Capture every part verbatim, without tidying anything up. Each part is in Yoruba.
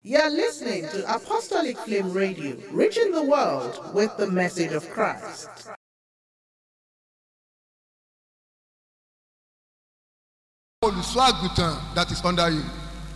You're listening to Apostolic Flame Radio, reaching the world with the message of Christ. Olùṣọ́-àgùntàn that is under you.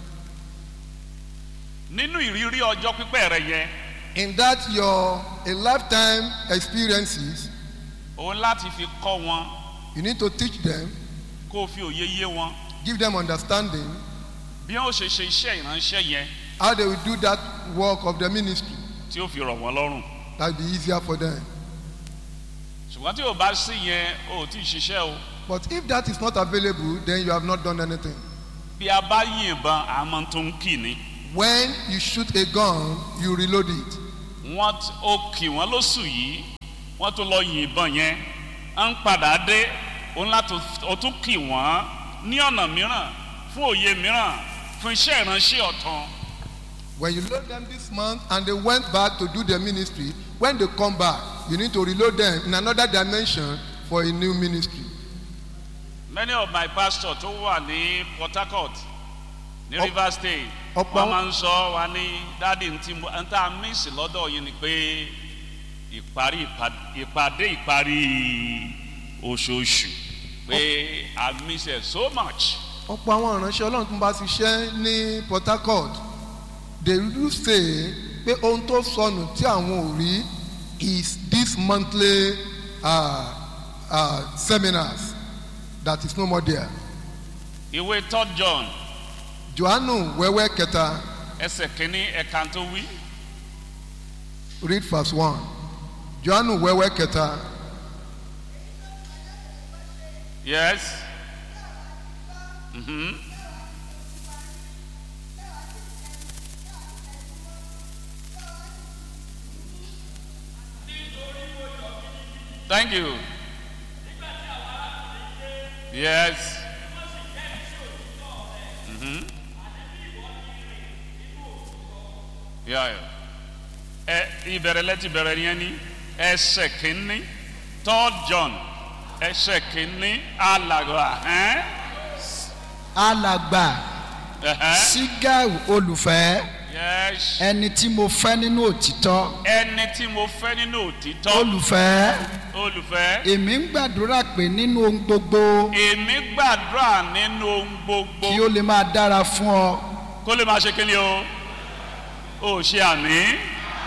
Nínú ìrírí ọjọ́ pípẹ́ rẹ yẹn. In that your a lifetime experiences. Òun láti fi kọ́ wọn. You need to teach them. Kó o fi òye yé wọn. Give them understanding. Bí wọ́n ṣe ṣe iṣẹ́ ìránṣẹ́ yẹn. How they will do that work of the ministry. Tí ó fi rọ̀ wọ́n lọ́rùn. That will be easier for them. Ṣùgbọ́n tí o bá sí yẹn o ò tí ì ṣiṣẹ́ o. But if that is not available, then you have not done anything. Bí a bá yìnbọn àmọ́ tó ń kì ní. When you shoot a gun, you reload it. Wọ́n ó kì wọ́n lóṣù yìí, wọ́n tó lọ yìnbọn yẹn, à ń padà dé, òun láti ó tún kì wọ́n ní ọ̀nà mìíràn, fún òye mìíràn, fún iṣẹ́ ìránṣẹ́ ọ̀tọ̀. When you load them this month and they went back to do their ministry, when they come back, you need to reload them in another dimension for a new ministry. Many of my pastors tó wà ní Port Harcourt, ní Rivers State, Ọ̀pọ̀ wọ́n máa ń sọ wa ní dáàdi ntí ń tá a mísì lọ́dọ̀ yìí ni pé ìparí ìpàdé ìparí oṣooṣù pé I miss it so much. Ọ̀pọ̀ àwọn ìránṣẹ́ Ọlọ́run tó ń bá ṣiṣẹ́ ní Port Harcourt, they do say pé ohun tó sọnù tí àwọn ò rí is this monthly uh, uh, seminars that is no more there. Ìwé Third John. Johannu wẹ́wẹ́ kẹta. Ẹsẹ̀ kìíní ẹ̀ka tó wí. Read verse one. Johannu wẹ́wẹ́ kẹta. Yes. Mm-hmm. Thank you. Yes. Mm-hmm. Yeah, yeah. Ẹ ìbẹ̀rẹ̀ lẹ́tì bẹ̀rẹ̀ yẹn ni ẹsẹ̀ kìíní Third John ẹsẹ̀ kìíní alàgbà. alàgbà Sígáù olùfẹ́. Yes. Ẹni tí mo fẹ́ nínú òtítọ́. Ẹni tí mo fẹ́ nínú òtítọ́. Olùfẹ́. Olùfẹ́. Èmi ń gbàdúrà pé nínú ohun gbogbo. Èmi gbàdúrà nínú ohun gbogbo. Kí ó lè máa dára fún ọ. Kó lè máa ṣe kí ni o? O ṣe àmì.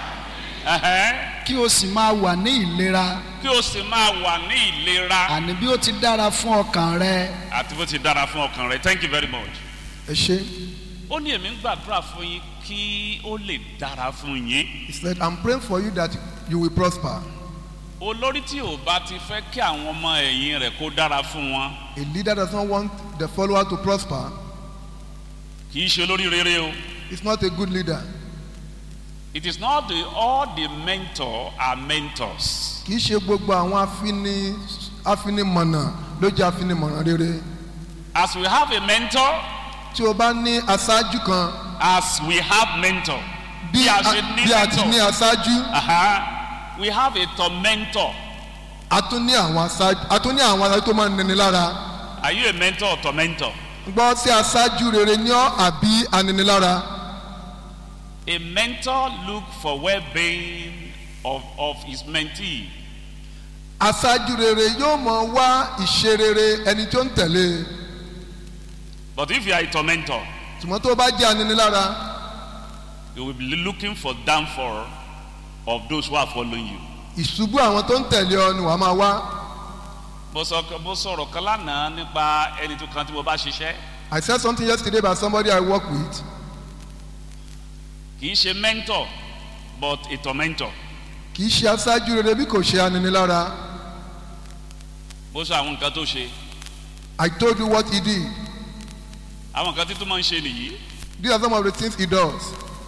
Kí o sì máa wà ní ìlera. Kí o sì máa wà ní ìlera. Àní bí ó ti dára fún ọkàn rẹ. Àti bó ti dára fún ọkàn rẹ. Thank you very much. Ẹ ṣé. Ó ní èmi ń gbàdúrà fún yín kí ó lè dára fún yín. He said, I'm praying for you that you will prosper. Olórí tí ò bá ti fẹ́ kí àwọn ọmọ ẹ̀yìn rẹ̀ kó dára fún wọn. A leader does not want the follower to prosper. Kì í ṣe olórí rere o. It's not a good leader. It is not the, all the mentor are mentors. Kì í ṣe gbogbo àwọn afini afinimọ̀nà ló jẹ́ afinimọ̀nà rere. As we have a mentor. Tí o bá ní aṣáájú kan. As we have mentor. Bí a ti ní aṣáájú. Uh-huh. We have a tormentor. A tún ní àwọn aṣáájú a tún ní àwọn aṣáájú tó máa ń nini lára. Are you a mentor or tormentor? Gbọ́ sí aṣáájú rere ní ọ́ àbí aninilára. A mentor look for well-being of, of his mentee. Aṣáájú rere yóò mọ wá ìṣe rere ẹni tó ń tẹ̀lé. But if you are a tormentor, ṣùgbọ́n tó bá jẹ́ aninilára, you will be looking for downfall of those who are following you. Ìṣubú àwọn tó ń tẹ̀lé ọ ni wàá máa wá. Mo sọ mo sọ̀rọ̀ kan lánàá nípa ẹni tó kan tí mo bá ṣiṣẹ́. I said something yesterday about somebody I work with. Kì í ṣe mentor but a tormentor. Kì í ṣe aṣáájú rere bí kò ṣe aninilára. Mo sọ àwọn nǹkan tó ṣe. I told you what he did. Àwọn nǹkan tí tó máa ń ṣe nìyí. These are some of the things he does.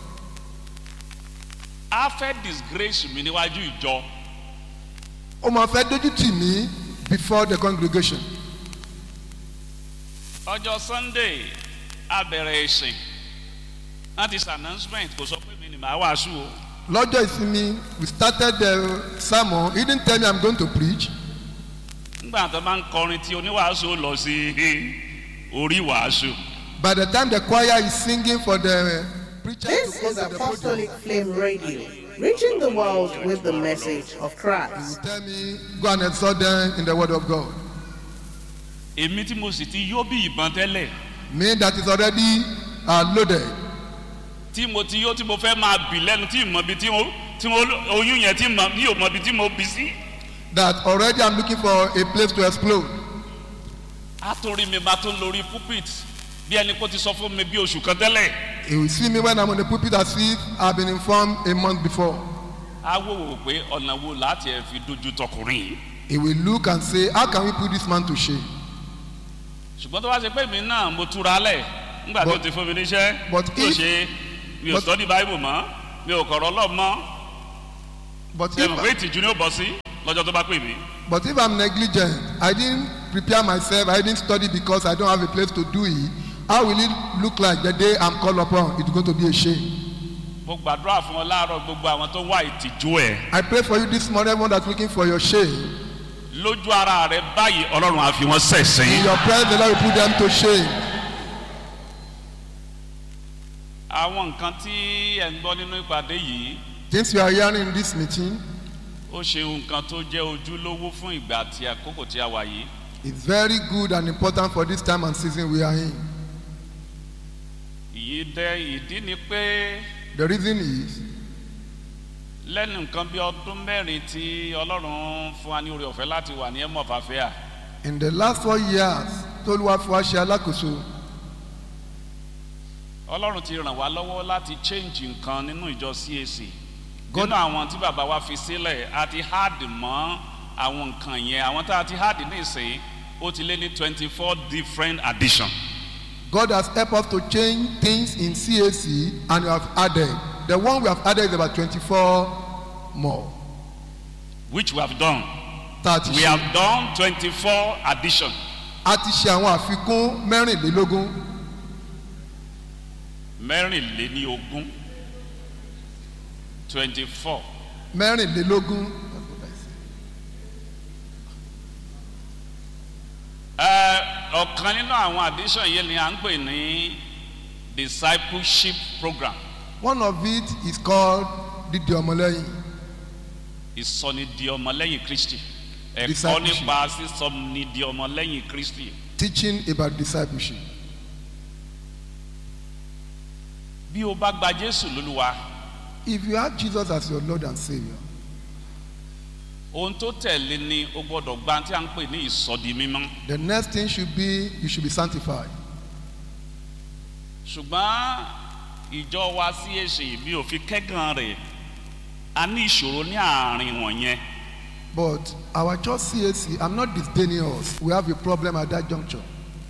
A fẹ́ disgrace mi níwájú ìjọ. Ó máa fẹ́ dójú tì mí before the congregation. Ọjọ́ Sunday a bẹ̀rẹ̀ ìsìn. That is announcement kò sọ pé mi ni màá wàásù o. Lọ́jọ́ ìsinmi we started the sermon. He didn't tell me I'm going to preach. Nígbà tó máa ń kọrin tí oníwàásù lọ sí orí wàásù. By the time the choir is singing for the preacher This to come is to the Apostolic podium, Flame Radio, reaching the world with the message of he Christ. will tell me, go and exhort them in the word of God. èmi tí mo sì ti yó bí ìbọn tẹ́lẹ̀ Me that is already uh, loaded, tí mo ti yó tí mo fẹ́ máa bì lẹ́nu tí mo bi tí mo tí mo oyún yẹn tí mo ní òmò bi tí mo bí sí. that already I'm looking for a place to explode. a tó rí mi bá tó lórí pulpit bí ẹni kó ti sọ fún mi bí oṣù kan tẹ́lẹ̀. He will see me when I'm on the pulpit as if I've been informed a month before. a wò wò pé ọ̀nà wo láti ẹ̀ fi dojú tọkùnrin. He will look and say, how can we put this man to shame? ṣùgbọ́n tó bá ṣe pé mi náà mo túra lẹ̀ nígbà tó But- ti fún mi níṣẹ́ but tó if- ṣe mi ò but- study bible mọ́ mi ò kọ̀rọ̀ ọlọ́ọ̀ mọ́ But ṣe mọ̀ pé if, ìtìjú ni ó bọ̀ sí lọ́jọ́ tó bá pè mí. but if I'm negligent, I didn't prepare myself, I didn't study because I don't have a place to do it, how will it look like the day I'm called upon? It's going to be a shame. mo gbàdúrà fún ọ láàárọ̀ gbogbo àwọn tó ń wá ìtìjú ẹ̀ I pray for you this morning, everyone that's looking for your shame. lójú ara rẹ báyìí ọlọ́run á fi wọ́n In sẹ̀sìn. your presence, the Lord will put them to shame. àwọn nǹkan tí ẹ̀ ń gbọ́ nínú ìpàdé yìí Things you are hearing in this meeting ó ṣe nǹkan tó jẹ́ ojúlówó fún ìgbà àti àkókò tí a wà yìí. is very good and important for this time and season we are in. ìyí dẹ ìdí ni pé The reason is, lẹ́nu nǹkan bí ọdún mẹ́rin tí ọlọ́run fún wa ní oore ọ̀fẹ́ láti wà ní ẹ̀mọ́ fàfẹ́à in the last four years, Toluwa Fuaṣe Alakoso, ọlọ́run ti ràn wá lọ́wọ́ láti change nǹkan nínú ìjọ C A C. God- nínú àwọn tí bàbá wa fi sílẹ̀ a ti hard mọ́ àwọn nǹkan yẹn àwọn tá a ti hard nísìnyí ó ti lé ní twenty four different addition. God has helped us to change things in C A C and we have added. The one we have added is about twenty-four more. which we have done. thirty. We have done twenty-four addition. A ti ṣe àwọn àfikún mẹ́rìnlélógún. mẹ́rìnléní ogún twenty-four. Mẹ́rìnlélógún. Ẹ, ọ̀kan nínú àwọn addition yìí ni à ń pè ní discipleship program. One of it is called Dídi Ọmọlẹ́yìn. ìsọnidi ọmọlẹ́yìn Kristi. ẹ̀kọ́ Discipleship. nípa sísọnidi ọmọlẹ́yìn Kristi. Teaching about discipleship. bí o bá gba Jésù lólúwa If you have Jesus as your Lord and Savior, ohun tó tẹ̀lé ni o gbọ́dọ̀ gba tí a ń pè ní ìsọdi mímọ́. the next thing should be you should be sanctified. ṣùgbọ́n ìjọ wa sí èsì mi ò fi kẹ́gàn rẹ̀ a ní ìṣòro ní àárín wọ̀nyẹn. But our church C A C, I'm not disdaining us. We have a problem at that juncture.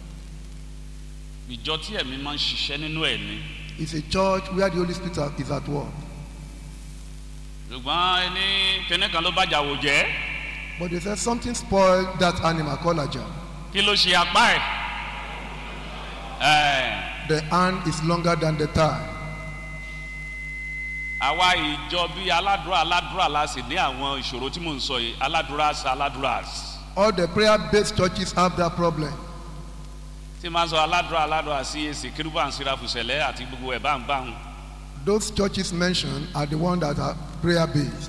ìjọ tí ẹ̀mí máa ń ṣiṣẹ́ nínú ẹ̀ ni. It's a church where the Holy Spirit is at work. ṣùgbọ́n ẹni kíní kan ló bàjá wò jẹ́ But they said something spoiled that animal called a jam. kí ló ṣe apá ẹ̀. ẹ̀ The hand is longer than the thigh. àwa ìjọ bíi aládùúrà aládùúrà la sì ní àwọn ìṣòro tí mò ń sọ yìí aládùúrà aládùúrà. All the prayer-based churches have that problem. tí máa ń sọ aládùúrà aládùúrà C A C kérúbù and Séráfù sẹ̀lẹ̀ àti gbogbo ẹ̀ bá ń bá wọn. Those churches mentioned are the ones that are prayer-based.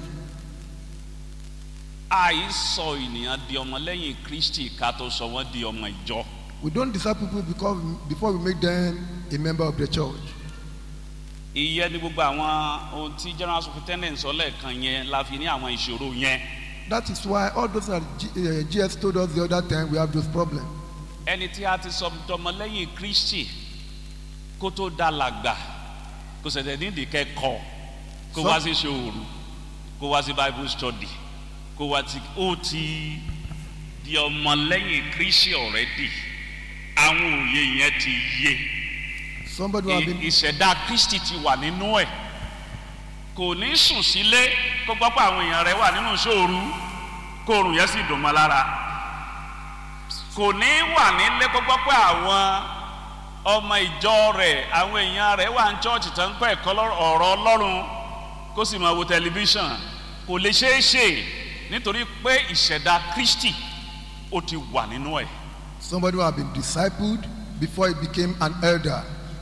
àìsọ ènìyàn di ọmọlẹ́yìn Kristi ká tó sọ wọ́n di ọmọ ìjọ. We don't disciple people because before we make them a member of the church. ìyẹn ni gbogbo àwọn ohun tí general superintendent sọ lẹ́ẹ̀kan yẹn la fi ní àwọn ìṣòro yẹn. That is why all those that G, uh, G S told us the other time we have those problems. ẹni tí a ti sọ dọmọlẹ́yìn Kristi kó tó dá làgbà kó ṣẹ̀ṣẹ̀ nídìí kẹ́kọ̀ọ́ kó So- wá sí ṣòro kó wá sí Bible study kó wá ti ó ti di ọmọlẹ́yìn Kristi already àwọn òye yẹn ti yé. Somebody who have been ìṣẹ̀dá Kristi ti wà nínú ẹ̀ kò ní sùn sílé kó gbọ́ pé àwọn èèyàn rẹ̀ wà nínú ṣòru kó oorun yẹn sì dùn mọ́ lára kò ní wà nílé kó gbọ́ pé àwọn ọmọ ìjọ rẹ̀ àwọn èèyàn rẹ̀ wà ní chọ́ọ̀chì tó ń kọ́ ẹ̀kọ́ ọ̀rọ̀ Ọlọ́run kó sì máa wo tẹlifíṣàn kò lè ṣeé ṣe nítorí pé ìṣẹ̀dá Kristi ó ti wà nínú ẹ̀. somebody who have been discipled before he became an elder.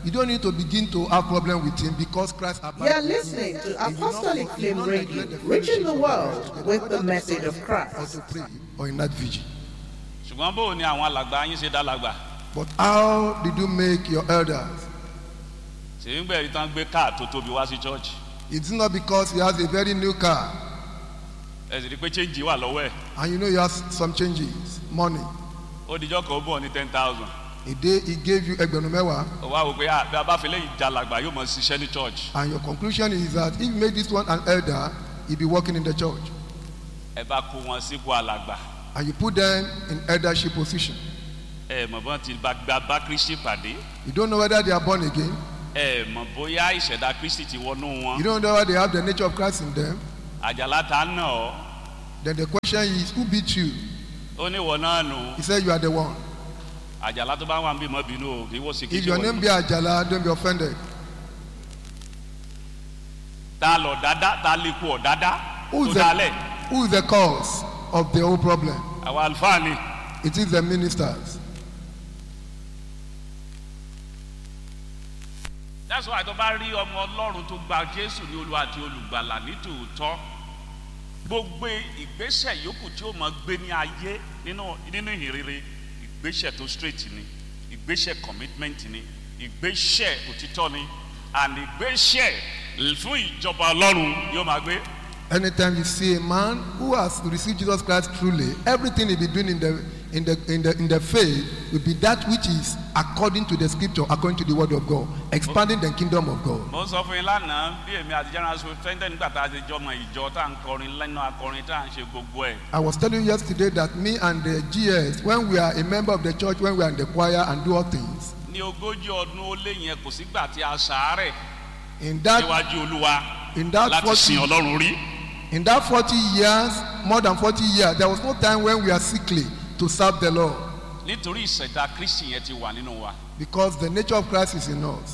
you don't need to begin to have problem with him because Christ abides. You are listening to Apostolic Flame Radio, reaching the world with the message of Or Christ. to pray or in that vigil. ṣùgbọ́n bó o ní àwọn alàgbà yín ṣe dá làgbà. But how did you make your elders? ṣèyí ń gbẹ̀rí tán gbé káà tó tóbi wá sí church. It's not because he has a very new car ẹ sì rí i pé change wà lọ́wọ́ ẹ̀. and you know he has some changes, money. ó dijọ́ kan ó bọ̀ ní ten thousand. A day he gave you ẹgbẹ̀rún mẹ́wàá, ó wá wò pé ah bí a bá fi léyìn já làgbà yóò mọ̀ ṣiṣẹ́ ní church. and your conclusion is that if you make this one an elder, he'll be working in the church. ẹ bá kó wọn sípò alàgbà. And you put them in eldership position. ẹ mọ̀ bọ́n ti bá gba bá Kristi pàdé. You don't know whether they are born again. ẹ mọ̀ bóyá ìṣẹ̀dá Kristi ti wọnú wọn. You don't know whether they have the nature of Christ in them. àjàlá ta nà ọ́. Then the question is, who beat you? ó ní wọ náà nù. He said you are the one. àjàlá tó bá wà ń bí mọ́ bínú o kì í wọ́n sì kì í If ṣe your wọ́n. name be Ajala, don't be offended. ta lọ dáadáa ta lè kú ọ dáadáa. Who tó is the, dálẹ̀. who is the cause of the whole problem? àwa àlùfáà ni. It is the ministers. that's why tó bá rí ọmọ ọlọ́run tó gba Jésù ní Olúwa àti olùgbàlà ní tòótọ́ gbogbo ìgbésẹ̀ yòókù tí ó máa gbé ní ayé nínú nínú ìhìnrere ìgbésẹ̀ tó straight ni ìgbésẹ̀ commitment ni ìgbésẹ̀ òtítọ́ ni and ìgbésẹ̀ fún ìjọba ọlọ́run yóò máa gbé. Anytime you see a man who has received Jesus Christ truly, everything he be doing in the in the in the in the faith will be that which is according to the scripture, according to the word of God, expanding the kingdom of God. mo sọ fún yín lánàá bí èmi àti general superintendent nígbà tá a ti jọmọ ìjọ tá à ń kọrin lẹ́nu akọrin tá à ń ṣe gbogbo ẹ̀. I was telling you yesterday that me and the G S, when we are a member of the church, when we are in the choir and do all things, ní ogójì ọdún ó lé yẹn kò sígbà tí a ṣàárẹ̀ in that níwájú Olúwa in that láti sin forty Ọlọ́run rí. in that forty years, more than forty years, there was no time when we are sickly to serve the Lord, nítorí ìṣẹ̀dá Kristi yẹn ti wà nínú wa. because the nature of Christ is in us.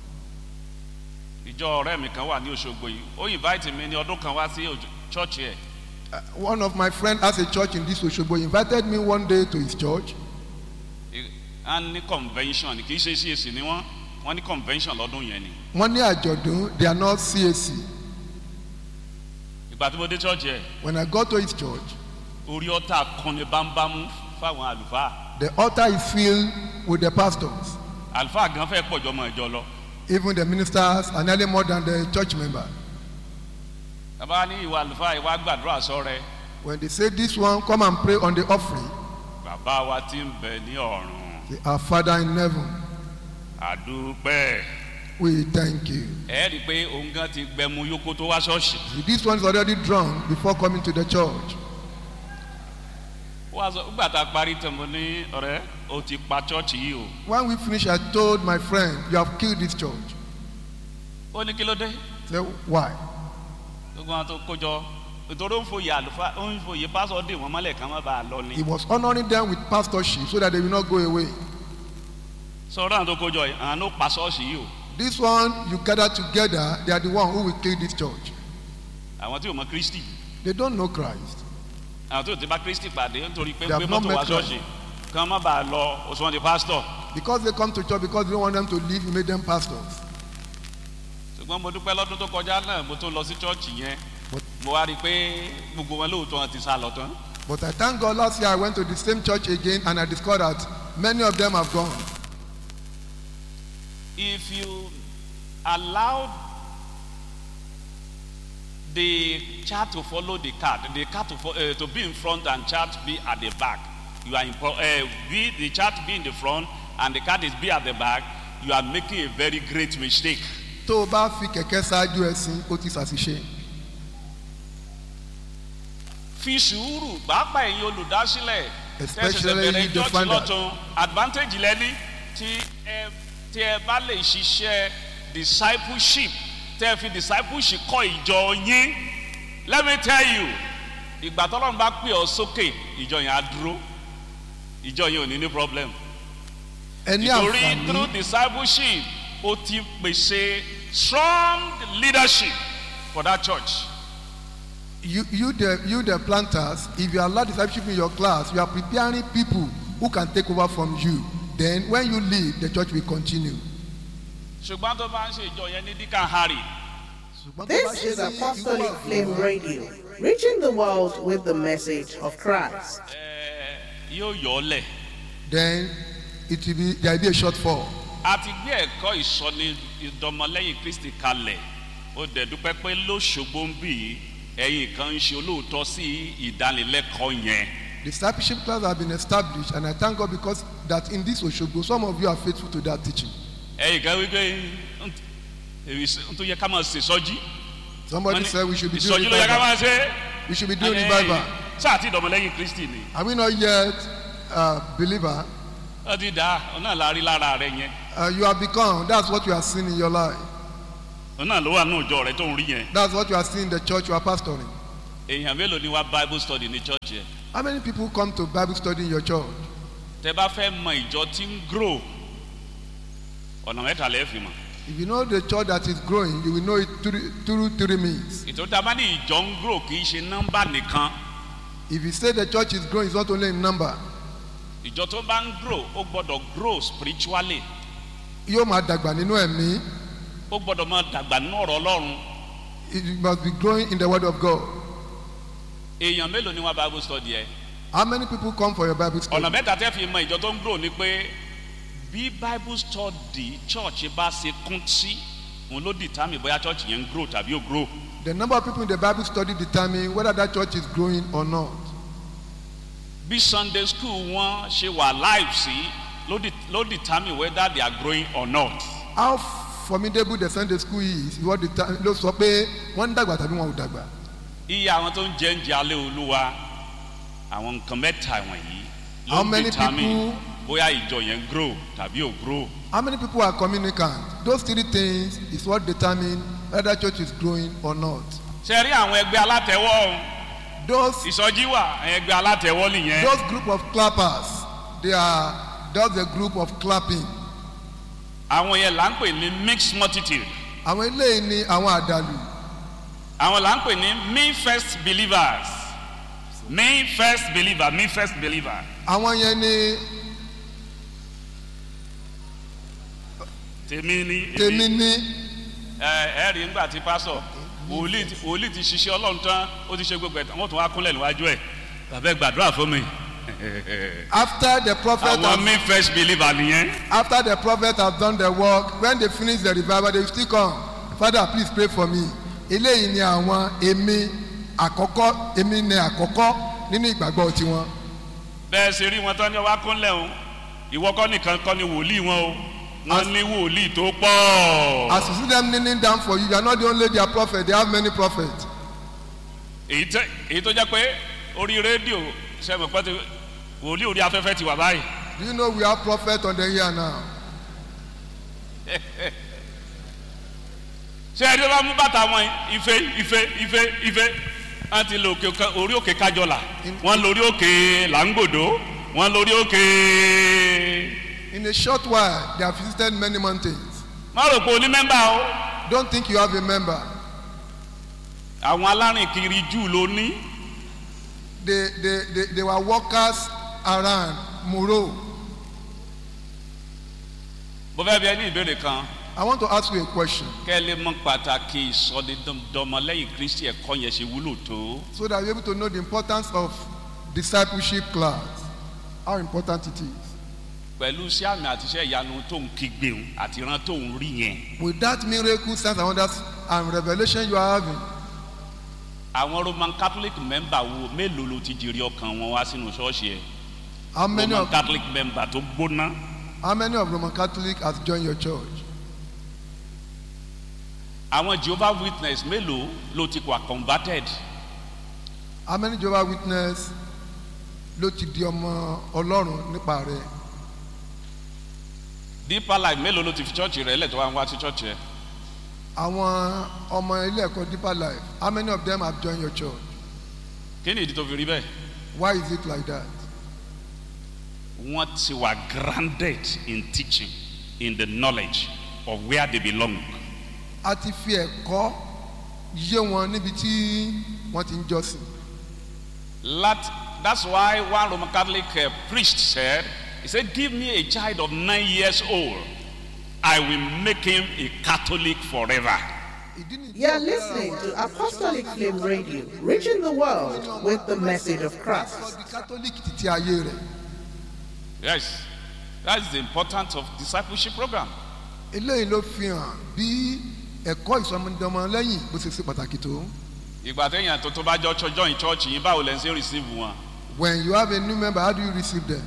ìjọ ọ̀rẹ́ mi kan wà ní Òṣogbo yìí ó invite mi ní ọdún kan wá sí church ẹ̀. Uh, one of my friends has a church in this Oshogbo. He invited me one day to his church. a ní convention kì í ṣe C A C ni wọ́n wọ́n ní convention lọ́dún yẹn ni. Wọ́n ní àjọ̀dún, they are not C A C. ìgbà tí mo dé church ẹ̀ When I got to his church, orí ọ̀tá kanni bámbámú fáwọn àlùfáà. the altar is filled with the pastors. àlùfáà gan fẹ́ pọ̀jọ́ ọmọ ìjọ lọ. Even the ministers are nearly more than the church member. bàbá ní ìwà àlùfáà ìwà gbàdúrà sọ́rẹ́. When they say this one, come and pray on the offering, bàbá wa ti ń bẹ ní ọ̀run say, our Father in heaven, àdúpẹ́. we thank you. ẹ rí i pé òun gan ti gbẹmu yókó tó wá ṣọ́ọ̀ṣì. This one is already drunk before coming to the church. wọ́n á sọ nígbà tá a parí tán mo ní ọ̀rẹ́ o ti pa church yìí o. When we finished, I told my friend, you have killed this church. ó ní kí ló dé. Say, why? gbogbo àwọn tó kójọ nítorí ó ń fòye àlùfáà ó ń fòye pásọ dè wọ́n mọ́lẹ̀ kán má bàa lọ ni. He was honoring them with pastorship so that they will not go away. sọ̀rọ̀ àwọn tó kójọ yìí àwọn ló pa ṣọ́ọ̀ṣì yìí o. This one, you gather together, they are the one who will kill this church. àwọn tí ò mọ Kristi They don't know Christ. àwọn tó ti bá Kristi pàdé nítorí pé They have gbé not mọ́tò wá met Christ. ṣọ́ọ̀ṣì kán má bàa lọ òṣùwọ̀n di pásítọ̀. Because they come to church because they don't want them to leave, you made them pastors. ṣùgbọ́n mo dúpẹ́ lọ́dún tó kọjá náà mo tó lọ sí chọ́ọ̀chì yẹn But, mo wá rí i pé gbogbo wọn lóòótọ́ wọn ti sá lọ tán. but I thank God last year I went to the same church again and I discovered that many of them have gone. If you allow the church to follow the cart, the cart to, fo- uh, to be in front and church be at the back, you are in pro- uh, be, the church be in the front and the cart is be at the back, you are making a very great mistake. Tó o bá fi kẹ̀kẹ́ ṣáájú ẹ̀sìn, ó ti ṣàṣìṣe. Fi sùúrù pàápàá ẹ̀yin olùdásílẹ̀ Especially tẹ̀sẹ̀sẹ̀ bẹ̀rẹ̀ you, the ìjọ́sí founder. lọ́tún advantage lẹ́ni tí ẹ tí ẹ bá lè ṣiṣẹ́ discipleship tẹ́ ẹ fi discipleship kọ́ ìjọ yín. Let me tell you ìgbà tọ́lọ́run bá pè ọ́ sókè ìjọ yẹn á dúró ìjọ yẹn ò ní ní problem. Ẹni Nítorí àǹfààní. through discipleship ó ti pèsè strong leadership for that church. You, you, the, you the planters, if you allow discipleship in your class, you are preparing people who can take over from you. Then when you leave, the church will continue. ṣùgbọ́n tó bá ń ṣe ìjọ yẹn ní díkà harry. This is Apostolic Flame Radio, reaching the world with the message of Christ. Yóò yọ ọ́ lẹ̀. Then it will be there will be a shortfall. A ti gbé ẹ̀kọ́ ìsọni ìdọmọlẹ́yìn Kristi kalẹ̀. Ó dẹ̀ dúpẹ́ pé lóṣogbo ń bì ẹ̀yin kan ń ṣe olóòótọ́ sí ìdánilẹ́kọ̀ọ́ yẹn. Discipleship class have been established, and I thank God because that in this Oshogbo, some of you are faithful to that teaching. Ẹ̀yin kan wípé n tó yẹ ká máa ṣe sọ́jí. Somebody said we should be doing ìsọjí ló yẹ ká máa ṣe. We should be doing revival. Sáà tí ìdọmọlẹ́yìn Kristi ni. Are we not yet uh, believer? Ó ti dá ọ̀nà láàrin lára rẹ̀ yẹn. Uh, you have become. That's what you are seeing in your life. Ọ̀nà ló wà ní òjò rẹ̀ tó ń rí yẹn. That's what you are seeing in the church you are pastoring. Èèyàn mélòó ni wá Bible study ní church yẹn? How many people come to Bible study in your church? Tẹ́ bá fẹ́ mọ ìjọ tí ń grow, ọ̀nà mẹ́ta lẹ́ẹ̀ fi mọ̀. If you know the church that is growing, you will know it through, through three means. Ìtòtá bá ní ìjọ ń grow kì í ṣe nọ́mbà nìkan. If you say the church is growing, it's not only in number. Ìjọ tó bá ń grow, ó gbọ́dọ̀ grow spiritually. Yóò máa dàgbà nínú ẹ̀mí. Ó gbọ́dọ̀ máa dàgbà nínú ọ̀rọ̀ Ọlọ́run. It must be growing in the word of God. Èèyàn mélòó ni wá Bible study ẹ? How many people come for your Bible study? Ọ̀nà mẹ́ta tẹ́ fi mọ ìjọ tó ń grow ni pé bí Bible study church bá ṣe kún sí, òun ló determine bóyá church yẹn ń grow tàbí ò grow. The number of people in the Bible study determine whether that church is growing or not. Bí Sunday school wọn ṣe wà live sí ló de ló determine whether they are growing or not. How formidable the Sunday school is, what the time ló sọ pé wọ́n ń dàgbà tàbí wọn ò dàgbà. Iye àwọn tó ń jẹ́ ń jẹ́ alẹ́ Olúwa, àwọn nǹkan mẹ́ta wọ̀nyí How ló many determine people- bóyá ìjọ yẹn grow tàbí ò grow. How many people are communicant? Those three things is what determine whether church is growing or not. Ṣé rí àwọn ẹgbẹ́ alátẹ̀wọ́ Those ìsọjí wà ẹgbẹ́ alátẹ̀wọ́ nìyẹn. those group of clappers, they are just a group of clapping. Àwọn yẹn là ń pè ní mixed multitude. Àwọn eléyìí ni àwọn àdàlù. Àwọn là ń pè ní me first believers. Me first believer, me first believer. Àwọn yẹn ni Tèmi ni. tèmi ní. Ẹ ẹ rí nígbà tí pásọ̀ wòlíì ti wòlíì ti ṣiṣẹ́ Ọlọ́run tán ó ti ṣe gbogbo ẹ̀ tán wọ́n tún wá kúnlẹ̀ níwájú ẹ̀. Bàbá ẹ gbàdúrà fún mi. After the prophet Àwọn has, me first believer nìyẹn. after the prophet has done the work, when they finish the revival, they still come. Father, please pray for me. Eléyìí ni àwọn èmi àkọ́kọ́ èmi ni àkọ́kọ́ nínú ìgbàgbọ́ tiwọn. Bẹ́ẹ̀ ṣe rí wọn tán ní wá kúnlẹ̀ o. Ìwọ kọ́ nìkan kọ́ ni wòlíì wọn o. Wọ́n ní wòlíì tó pọ̀. As you see them kneeling down for you, you are not the only their prophet, they have many prophets. Èyí tẹ́ èyí tó jẹ́ pé orí rédíò ṣe mọ̀ pé ti- wòlíì orí afẹ́fẹ́ ti wà báyìí. Do you know we have prophet on the air now? Ṣé ẹni tó bá mú bàtà wọn ife ife ife ife wọ́n ti lọ òkè ká- orí òkè kájọlà wọ́n lórí òkè làǹgbòdo wọ́n lórí òkè. In a short while, they have visited many mountains. Má rò pé oní mẹ́mbà o. Don't think you have a member. Àwọn alárìnkiri jù ló ní. They, they, they, they were workers around Muro. Mo fẹ́ bi ẹ ní ìbéèrè kan I want to ask you a question kẹ́ ẹ lè mọ pàtàkì ìsọdọmọlẹ́yìn Kristi ẹ̀kọ́ yẹn ṣe wúlò tó. so that you're able to know the importance of discipleship class, how important it is. Pẹ̀lú iṣẹ́ àmì àti iṣẹ́ ìyanu tó ń kígbe òun àti ìran tó ń rí yẹn. With that miracle, signs and wonders and revelation you are having, Àwọn Roman Catholic member wo mélòó ló ti jèrè ọkàn wọn wá sínú ṣọ́ọ̀ṣì ẹ̀? how many Roman of Catholic member tó gbóná. how many of Roman Catholic has joined your church? Àwọn Jehovah Witness mélòó ló ti wà converted? How many Jehovah Witness ló ti di ọmọ Ọlọ́run nípa rẹ̀? Deeper Life mélòó ló ti fi church rẹ̀ lẹ̀ tó wá ń wá sí church rẹ̀? Àwọn ọmọ ilé ẹ̀kọ́ Deeper Life, how many of them have joined your church? Kí ni ìdí tó fi rí bẹ́ẹ̀? Why is it like that? Wọ́n ti wà grounded in teaching, in the knowledge of where they belong. A ti fi ẹ̀kọ́ yé wọn níbi tí wọ́n ti ń jọ́sìn. That, that's why one Roman Catholic uh, priest said, he said, give me a child of nine years old I will make him a Catholic forever. You're listening to Apostolic Flame Radio, reaching the world with the message of Christ. Yes, that's the importance of discipleship program. Eléyìí ló fi hàn bí ẹ̀kọ́ ìsọmọdọmọ lẹ́yìn bó ṣe ṣe pàtàkì tó. Ìgbà téèyàn tó tó bá jọ join church yìí báwo lẹ ń ṣe receive wọn. When you have a new member, how do you receive them?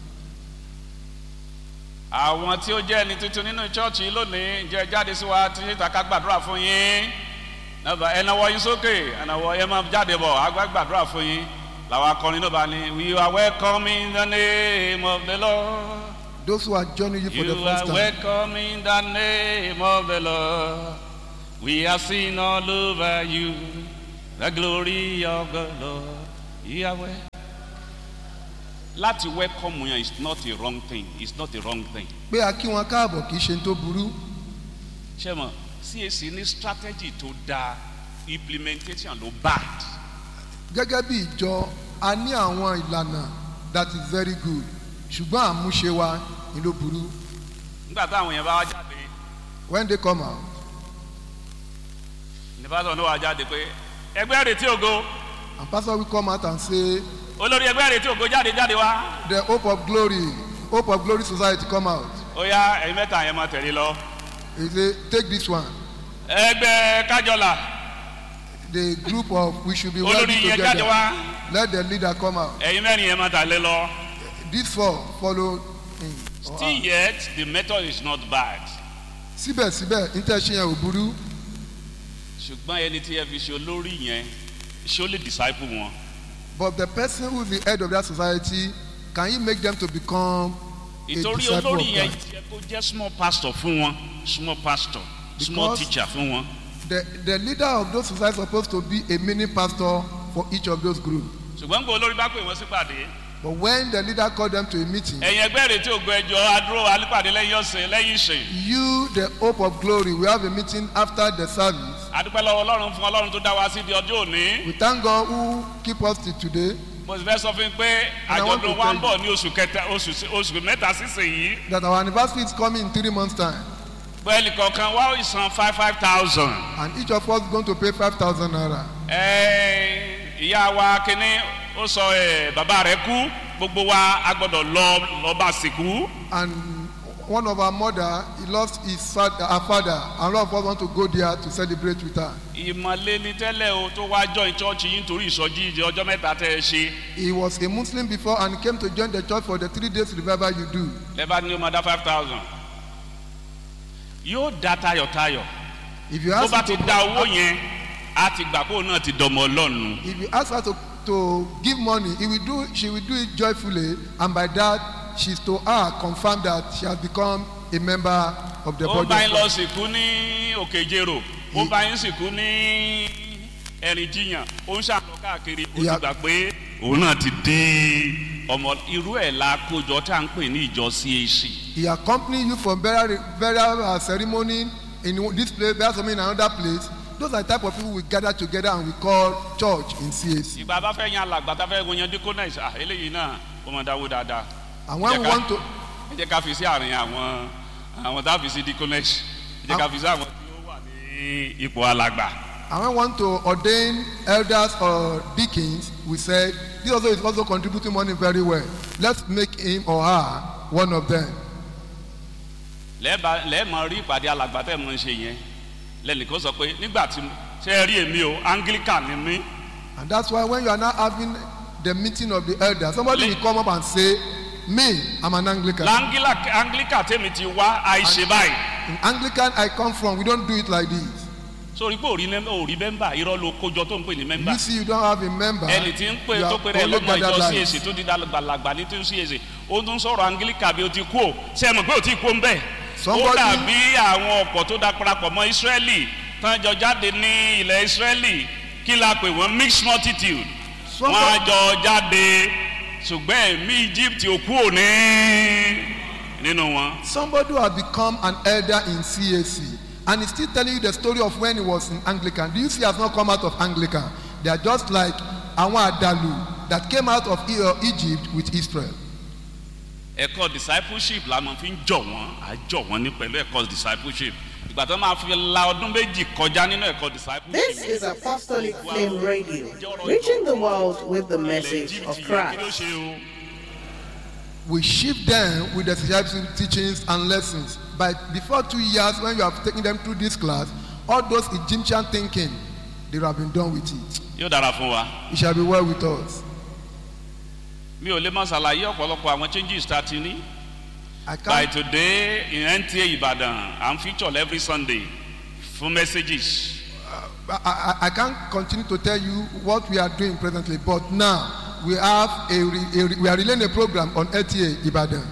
Àwọn tí ó jẹ́ ẹni tuntun nínú church yìí lónìí jẹ́ jáde sí wa tí ìta ká gbàdúrà fún yín. Ẹ nawọ́ yín sókè, ẹ nawọ́ ẹ máa jáde bọ̀, àgbà gbàdúrà fún yín. Làwọn akọrin náà bá ní, we are welcome in the name of the Lord. Those who are joining you for you the first time. You are welcome in the name of the Lord. We are seen all over you, the glory of the Lord. Yahweh. Láti welcome yẹn is not a wrong thing. It's not a wrong thing. Pé a kí wọn káàbọ̀ kì í ṣe tó burú. Ṣé mo C A C ní strategy tó dáa, implementation ló bad. Gẹ́gẹ́ bí ìjọ, a ní àwọn ìlànà that is very good. Ṣùgbọ́n àmúṣe wa ni ló burú. Nígbà táwọn yẹn bá wá jáde. When they come out. Ní pásítọ̀ ní wàá jáde pé ẹgbẹ́ Ìrètí Ògo. And pastor will come out and say. Olórí ẹgbẹ́ Ìrètí Ògo jáde jáde wá. The Hope of Glory, Hope of Glory Society come out. Ó yá ẹ̀yin mẹ́ta yẹn máa tẹ̀lé lọ. He say take this one. Ẹgbẹ́ Kájọlá. The group of we should be working together. Let the leader come out. Ẹ̀yin mẹ́rin yẹn máa tẹ̀lé lọ. These four follow him. Still yet the method is not bad. Síbẹ̀síbẹ̀ intention yẹn ò burú. Ṣùgbọ́n ẹni tí ẹ fi ṣe olórí yẹn ṣé ó lè disciple wọn. But the person who is the head of that society, can you make them to become a disciple of Christ? Ìtorí olórí yẹn jẹ́ kó jẹ́ small pastor fún wọn, small pastor, small teacher fún wọn. The the leader of those societies is supposed to be a mini pastor for each of those groups. Ṣùgbọ́n gbọ́ olórí bá pè wọ́n sípàdé. But when the leader called them to a meeting. Ẹ̀yin ẹgbẹ́ Ìrètí Ògo ẹjọ́ adúró alípàdé lẹ́yìn ọ̀sẹ̀ lẹ́yìn ìsìn. You the Hope of Glory we have a meeting after the service. Adúpẹ́ lọ́wọ́ Ọlọ́run fún Ọlọ́run tó dá wa sí di ọjọ́ òní. We thank God who keep us till today. Mo sì fẹ́ sọ fún yín pé àjọ̀dún wa ń bọ̀ ní oṣù kẹta oṣù mẹ́ta sísìn yìí. That our anniversary is coming in three months time. Bẹ́ẹ̀ni kọ̀ọ̀kan wá ìsan five five thousand. And each of us is going to pay five thousand naira. Ẹ ìyá wa kínní ó sọ ẹ bàbá rẹ̀ kú gbogbo wa a gbọ́dọ̀ lọ lọ bá sìnkú. And one of our mother he lost his father, her father and all of us want to go there to celebrate with her. Ìmọ̀lẹ́ ni tẹ́lẹ̀ o tó wá join church yìí nítorí ìsọjí ìdí ọjọ́ mẹ́ta tẹ́ ẹ ṣe. He was a Muslim before and came to join the church for the three days revival you do. Lẹ́bàá ní o máa dá five thousand. Yóò dá tayọ̀tayọ̀. If you tó ask bá her ti to dá owó yẹn a ti gbà pé òun náà ti dọ̀mọ̀ Ọlọ́run. if you ask her to to give money he will do she will do it joyfully and by that she is to her confirm that she has become a member of the body. Ó bá yín lọ sìnkú ní Òkèjèrò ó bá yín sìnkú ní Ẹ̀rìnjiyàn ó ń ṣàlọ́ káàkiri ó ti gbà pé òun náà ti dé ọmọ irú ẹ̀ la kójọ tí a ń pè ní ìjọ C A C. He accompany you for burial burial uh, ceremony in this place burial ceremony in another place. Those are the type of people we gather together and we call church in C A C. Ìgbà bá fẹ́ yan alàgbà tá fẹ́ yan deaconess ah eléyìí náà ó máa dáwó dáadáa. And when we want to. Ẹ jẹ́ ká fi sí àárín àwọn àwọn tá a fi sí deaconess. Ẹ jẹ́ ká fi sí àwọn tí ó wà ní ipò alàgbà. And when we want to ordain elders or deacons, we said this also is also contributing money very well. Let's make him or her one of them. Lẹ́ẹ̀ma lẹ́ẹ̀ma rí ìpàdé alàgbà tẹ̀ mọ́ ṣe yẹn. Lẹ́nìkan sọ pé nígbà tí ṣe ẹ rí èmi o Anglican ni mí. And that's why when you are now having the meeting of the elders, somebody Le will come up and say, me, I'm an Anglican. Anglican tèmi ti wá àìṣe báyìí. In Anglican I come from, we don't do it like this. Sori pé òrí òrí mẹ́mbà irọ́ ló kójọ tó ń pè ní mẹ́mbà. You see you don't have a member. Ẹni tí ń pè tó pè rẹ̀ lọ́mọ ìjọ C A C tó di dàgbàlagbà ní tó C A C ó tún sọ̀rọ̀ Anglican bí o ti kú o ṣe é mọ̀ pé o ti kú o ń bẹ̀. Ó dàbí àwọn ọ̀pọ̀ tó dá parapọ̀ mọ́ Ísírẹ́lì tán jọ jáde ní ilẹ̀ Ísírẹ́lì kí la pè wọ́n mixed multitude. Wọ́n á jọ jáde ṣùgbọ́n ẹ̀mí Egypt ò kú òní nínú wọn. Somebody who has become an elder in C A C and he's still telling you the story of when he was in Anglican. Do you see he has not come out of Anglican? They are just like àwọn àdàlù that came out of Egypt with Israel. ẹ̀kọ́ discipleship la máa fi ń jọ̀ wọ́n à jọ̀ wọ́n ní pẹ̀lú ẹ̀kọ́ discipleship ìgbà tó máa fi la ọdún méjì kọjá nínú ẹ̀kọ́ discipleship. This is Apostolic Flame Radio, reaching the world with the message of Christ. We shift them with the discipleship teachings and lessons. But before two years, when you have taken them through this class, all those Egyptian thinking, they have been done with it. Yóò dára fún wa. It shall be well with us. Mi ò lè máa ṣàlàyé ọ̀pọ̀lọpọ̀ àwọn changes tá a ti ní. I By can't, today in N T A Ibadan, I'm featured every Sunday for messages. I, I, I can't continue to tell you what we are doing presently, but now we have a, re- a re- we are relaying a program on N T A Ibadan.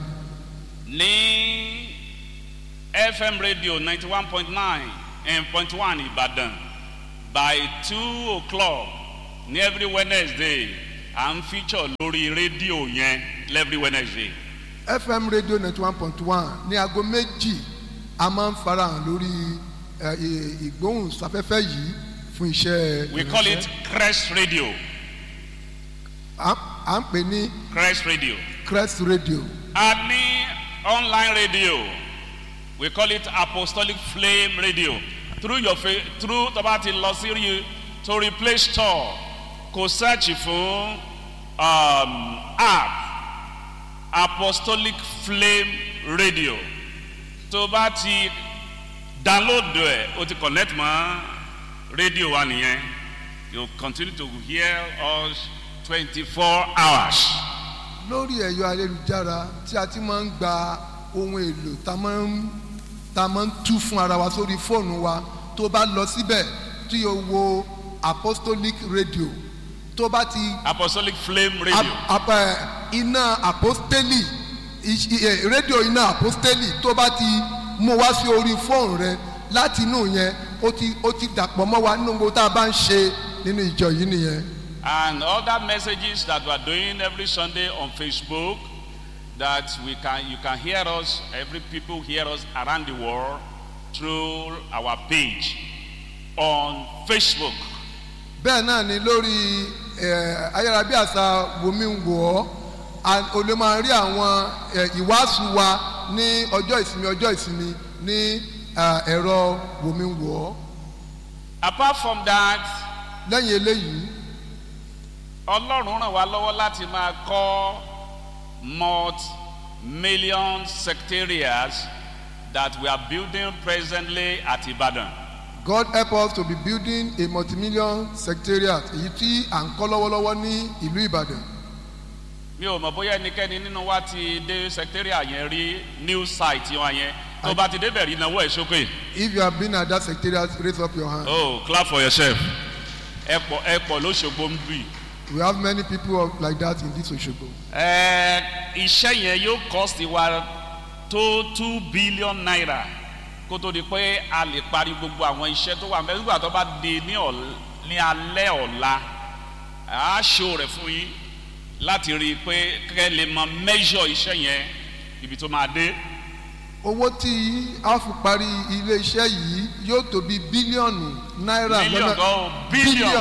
Ní F M radio ninety-one point nine and point one Ibadan, by two o'clock ní every Wednesday, I'm featured lórí rédíò yẹn every Wednesday. F M radio ninety-one point one ní aago méjì a máa ń farahàn lórí eh, i- ìgbóhùnsáfẹ́fẹ́ yìí fún iṣẹ́ We call it ìránṣẹ́. Crest Radio. À à ń pè ní Crest Radio. Crest radio. A ní online radio. We call it Apostolic Flame Radio. Through your fa- through tó bá ti lọ sí rí torí Play Store kò search fún um, app Apostolic Flame Radio. Tó bá ti download ẹ̀ o ti connect mọ́ radio wa nìyẹn. You continue to hear us twenty-four hours. Lórí ẹ̀yọ ayélujára tí a ti máa ń gba ohun èlò tá a máa ń tá a máa ń tú fún ara wa sórí fóònù wa tó bá lọ síbẹ̀ tí o wo Apostolic radio tó bá ti Apostolic Flame Radio. ap- ap- eh, iná apostoli iṣ- eh, rédíò iná apostoli tó bá ti mú wá sí orí fóònù rẹ láti inú yẹn ó ti ó ti dàpọ̀ mọ́ wa nínú gbogbo tá a bá ń ṣe nínú ìjọ yìí nìyẹn. And other messages that we are doing every Sunday on Facebook, that we can you can hear us, every people hear us around the world through our page on Facebook. Bẹ́ẹ̀ náà ni lórí eh, ayárabíàṣá wòmí wò ọ́ o lè máa rí àwọn eh, ìwàásù wa ní ọjọ́ ìsinmi ọjọ́ ìsinmi ní ah, ẹ̀rọ wòmí wò ọ́. Apart from that, Lẹ́yìn eléyìí Ọlọ́run ràn wá lọ́wọ́ láti máa kọ́ multi-million secretariats that we are building presently at Ibadan. God help us to be building a multi-million secretariat èyí tí à ń kọ́ lọ́wọ́lọ́wọ́ ní ìlú Ìbàdàn. Mi ò mọ̀ bóyá ẹnikẹ́ni nínú wa ti dé secretariat yẹn rí new site wọn yẹn. Tó bá ti débẹ̀ rí náwó ẹ̀ sókè. If you have been at that secretariat, raise up your hand. Oh, clap for yourself. Ẹ pọ̀ ẹ pọ̀ lóṣogbo ń bì. We have many people of- like that in this Osogbo. Ẹ iṣẹ́ yẹn yóò cost wa tó two billion naira kó tó di pé a lè parí gbogbo àwọn iṣẹ́ tó wà mẹ́rin nígbà tó bá di ní ọ̀l- ní alẹ́ ọ̀la a ṣó rẹ̀ fún yín láti rí i pé kẹ́ lè mọ measure iṣẹ́ yẹn ibi tó máa dé. Owó tí a fi parí ilé iṣẹ́ yìí yóò tó bí bílíọ̀nù náírà Million go billion.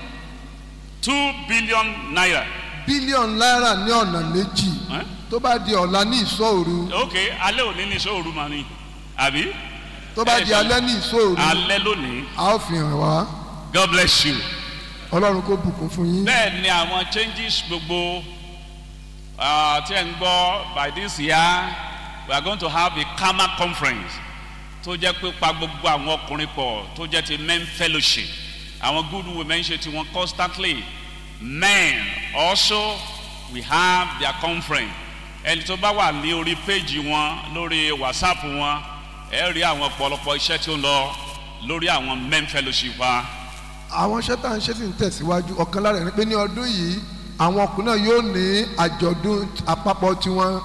two billion naira. bílíọ̀nù náírà ní ọ̀nà méjì Eh? tó bá di ọ̀la ní ìṣòru Ok, alẹ́ òní ní sóòrù mà ní àbí? tó bá di alẹ́ ní ìṣòru Alẹ́ lónìí. a ó fi hàn wá God bless you. Ọlọ́run kó bùkún fún yín. Bẹ́ẹ̀ ni àwọn changes gbogbo uh, tí ẹ̀ ń gbọ́ by this year we are going to have a Kama conference tó jẹ́ pé pa gbogbo àwọn ọkùnrin pọ̀ tó jẹ́ ti men fellowship àwọn good women ṣe ti wọn constantly men also we have their conference ẹni tó bá wà ní orí péjì wọn lórí WhatsApp wọn ẹ rí àwọn ọ̀pọ̀lọpọ̀ iṣẹ́ tí ó ń lọ lórí àwọn men fellowship wa. Àwọn iṣẹ́ tá à ń ṣe sì ń tẹ̀síwájú ọ̀kan lára ẹ̀ ni pé ní ọdún yìí àwọn ọkùnrin náà yóò ní àjọ̀dún àpapọ̀ tiwọn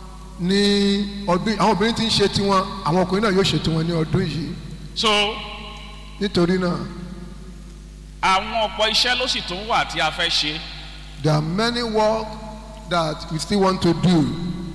ní ọdún yìí àwọn obìnrin ti ń ṣe tiwọn àwọn ọkùnrin náà yóò ṣe tiwọn ní ọdún yìí So nítorí náà àwọn ọ̀pọ̀ iṣẹ́ ló sì tún wà tí a fẹ́ ṣe. there are many work that we still want to do.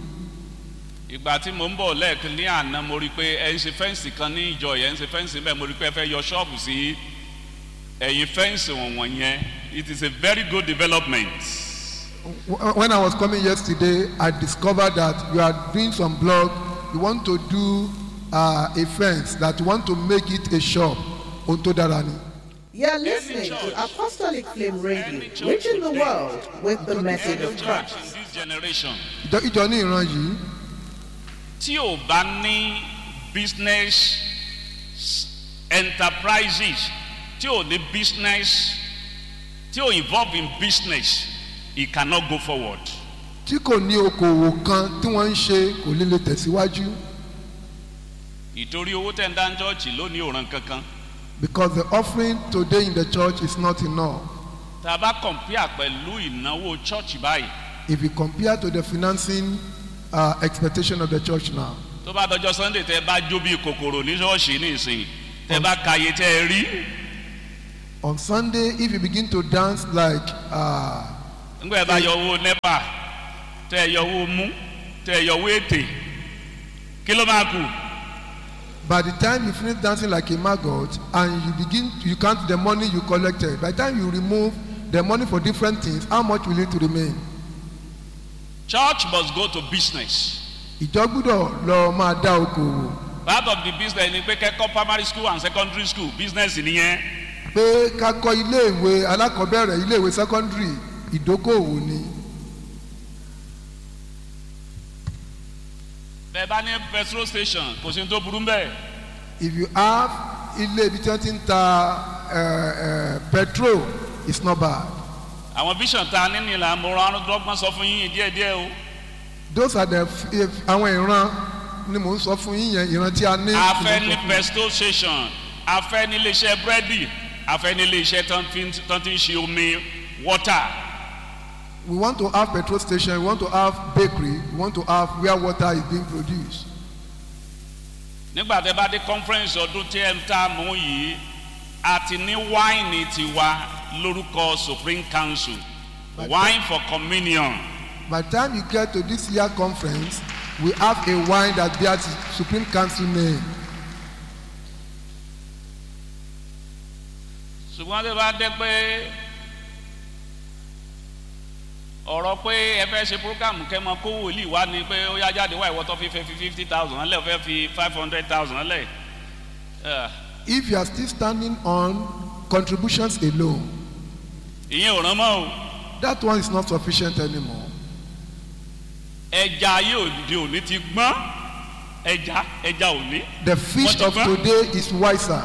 Ìgbà tí mo ń bọ̀ lẹ́ẹ̀kan ní àná mo rí i pé ẹ ń ṣe fẹ́ǹsì kan ní ìjọ yẹn ń ṣe fẹ́ǹsì bẹ́ẹ̀ mo rí i pé ẹ fẹ́ yọ ṣọ́ọ̀bù sí ẹ̀yìn fẹ́ǹsì wọ̀nyẹn. It is a very good development. when I was coming yesterday, I discovered that you are doing some blog. You want to do uh, a fence that you want to make it a shop. Onto Darani. You are listening to Apostolic Flame Radio, reaching the world with the message of Christ. In this generation, Ìjọ ní ìran yìí, tí ò bá ní business enterprises, tí ò ní business, tí ò involve in business, it cannot go forward. tí kò ní okòwò kan tí wọ́n ń ṣe kò lè lè tẹ̀síwájú. Ìtorí owó tẹ̀ ń dá chọ́ọ̀chì lónìí ò ràn kankan. Because the offering today in the church is not enough. Tá a bá compare pẹ̀lú ìnáwó chọ́ọ̀chì báyìí. If you compare to the financing uh, expectation of the church now. Tó bá dọjọ́ Sunday tẹ́ bá jó bí kòkòrò ní ṣọ́ọ̀ṣì ní ìsìn tẹ́ bá kàyé tẹ́ rí. On Sunday, if you begin to dance like. Ngbà ẹ bá yọ owó nepa tẹ́ ẹ yọ owó mú tẹ́ ẹ yọ owó ètè kí ló máa kù. By the time you finish dancing like a maggot and you begin, you count the money you collected. By the time you remove the money for different things, how much will it remain? Church must go to business. Ìjọ gbọ́dọ̀ lọ máa dá okòwò. Part of the business ni pé kẹ́kọ̀ọ́ primary school and secondary school business nìyẹn. Pé ká kọ́ ilé ìwé alákọ̀ọ́bẹ̀rẹ̀ ilé ìwé secondary ìdókòwò ni. Bẹ́ẹ̀ bá ní petrol station kò sí ní tó burú mbẹ́. If you have ilé ibi tí wọ́n ti ń ta petrol, it's not bad. Àwọn vision ta nínú ìlànà mo rán dọ́gbọ́n sọ fún yín díẹ̀ díẹ̀ o. Those are the àwọn ìran ni mò ń sọ fún yín yẹn ìran tí a ní. A fẹ́ ní petrol station, a fẹ́ ní iléeṣẹ́ búrẹ́dì, a fẹ́ ní iléeṣẹ́ tán ti ń ṣe omi water. We want to have petrol station, we want to have bakery, we want to have where water is being produced. Nígbà tẹ́ bá dé conference ọdún tí ẹ ń ta mú yìí, a ti ní wáìnì tiwa lórúkọ Supreme Council, wine for communion. By the time you get to this year conference, we have a wine that bears Supreme Council name. Ṣùgbọ́n tẹ́ bá dé pé ọ̀rọ̀ pé ẹ fẹ́ ṣe program kẹ́mọ kó wòlíì wá ni pé ó yá jáde wá ìwọ tó fi fẹ́ fi fifty thousand lẹ̀ ó fẹ́ fi five hundred thousand lẹ̀. If you are still standing on contributions alone, ìyẹn ò rán mọ́ o. That one is not sufficient anymore. Ẹja ayé òde òní ti gbọ́n ẹja ẹja òní. The fish of today is wiser.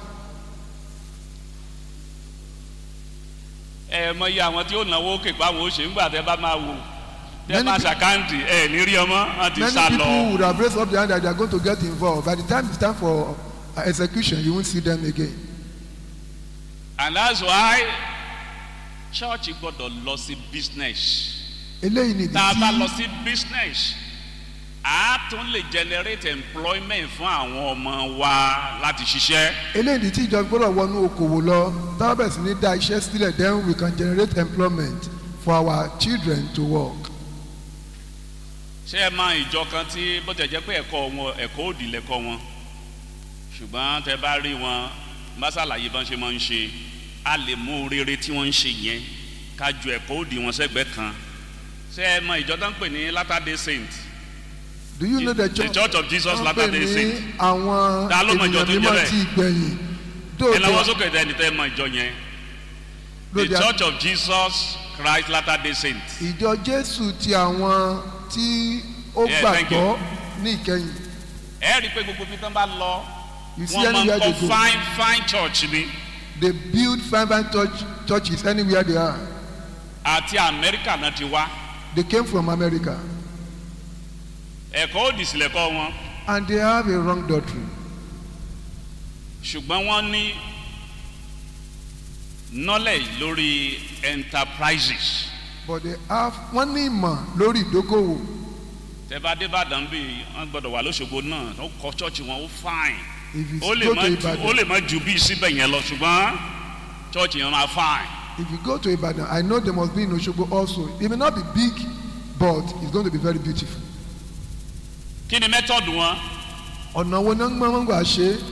Ẹ mọ iye àwọn tí ó náwó òkè pa àwọn oṣù ńgbà tẹ bá máa wò tẹ bá ṣàkáǹtì ẹ ní rí ọmọ wọn ti sá lọ. Many people would have raised up their hand that they are going to get involved. By the time it's time for uh, execution, you won't see them again. And that's why church gbọ́dọ̀ lọ sí business. Eléyìí ni ìdí tí. Tá a bá lọ sí business, a tún lè generate employment fún àwọn ọmọ wa láti ṣiṣẹ́. Eléyìí ni tí ìjọba gbọ́dọ̀ wọnú okòwò lọ táwọn bẹ̀rẹ̀ sí ní dá iṣẹ́ sílẹ̀, then we can generate employment for our children to work. Ṣé ẹ mọ ìjọ kan tí bó tẹ̀ jẹ́ pé ẹ̀kọ́ wọn ẹ̀kọ́ òdì lẹ́kọ́ wọn ṣùgbọ́n tẹ bá rí wọn bá ṣàlàyé bá ń ṣe máa ń ṣe a lè mú rere tí wọ́n ń ṣe yẹn ká ju ẹ̀kọ́ òdì wọn sẹ́gbẹ̀ẹ́ kan. Ṣé ẹ mọ ìjọ tó ń pè ní Latter-day Saint? Do you know the church, the church of Jesus Latter-day Saint? Àwọn ènìyàn mímọ́ ti gbẹ̀yìn. Ẹ lọ́wọ́ sókè tẹ́ ẹni tẹ́ mọ ìjọ yẹn. The church of Jesus Christ Latter-day Saint. Ìjọ Jésù ti àwọn tí ó gbàgbọ́ ní ìkẹyìn. Ẹ rí i pé gbogbo bí tán bá lọ wọ́n máa ń kọ́ fine fine church ni. They build fine fine church, churches anywhere they are. Àti Amẹ́ríkà náà ti wá. They came from America. Ẹ̀kọ́ òdì sílẹ̀ kọ́ wọn. And they have a wrong doctrine. Ṣùgbọ́n wọ́n ní knowledge lórí enterprises. But they have wọ́n ní ìmọ̀ lórí ìdókòwò. Tẹ́ bá dé Ìbàdàn bí wọ́n gbọ́dọ̀ wà lóṣogbo náà ó kọ́ chọ́ọ̀chì wọn ó fine. If you ó lè go má to ju Ibadan, ó lè má ju bí síbẹ̀ yẹn lọ ṣùgbọ́n chọ́ọ̀chì yẹn máa fine. if you go to Ibadan, I know there must be in Osogbo also. It may not be big, but it's going to be very beautiful. Kí ni method wọn? Ọ̀nà wo náà ń gbọ́n gbà ṣe?